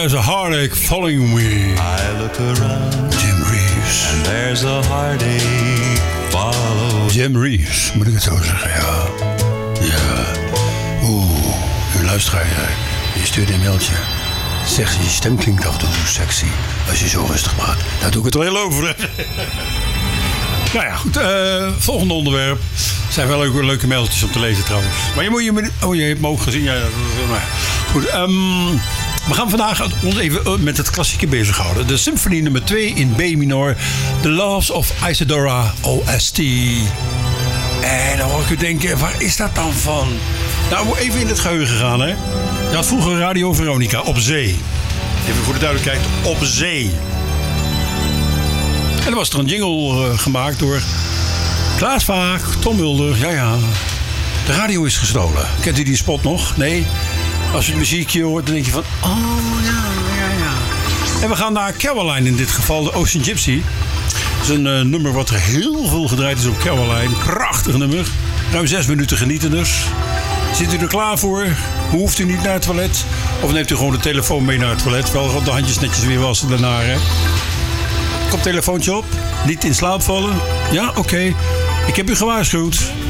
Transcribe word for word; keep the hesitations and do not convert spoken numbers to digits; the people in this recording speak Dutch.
There's a heartache following me. I look around, Jim Reeves. and there's a heartache follow. Jim Reeves, moet ik het zo zeggen, ja. Ja. Oeh, uw luisteraar, je stuurt een mailtje. Zeg, je stem klinkt af en toe sexy als je zo rustig praat. Daar doe ik het al heel over. Nou ja, goed. Uh, volgende onderwerp. Er zijn wel leuke, leuke mailtjes om te lezen trouwens. Maar je moet je... Oh, je hebt me ook gezien. Ja, dat is, nou ja. Goed. Um, we gaan vandaag ons even met het klassieke bezighouden. De symfonie nummer twee in B minor. The Loves of Isidora O S T. En dan hoor ik u denken, waar is dat dan van? Nou, even in het geheugen gaan, hè. Je had vroeger Radio Veronica op zee. Even voor de duidelijkheid, op zee. En er was er een jingle uh, gemaakt door Klaas Vaak, Tom Mulder. Ja, ja. De radio is gestolen. Kent u die spot nog? Nee? Als je het muziekje hoort, dan denk je van... Oh, ja, ja, ja. En we gaan naar Caroline in dit geval, de Ocean Gypsy. Dat is een uh, nummer wat er heel veel gedraaid is op Caroline. Prachtig nummer. Ruim zes minuten genieten dus. Zit u er klaar voor? Hoeft u niet naar het toilet? Of neemt u gewoon de telefoon mee naar het toilet? Wel de handjes netjes weer wassen daarna, hè? Koptelefoontje op. Niet in slaap vallen. Ja, oké. Okay. Ik heb u gewaarschuwd.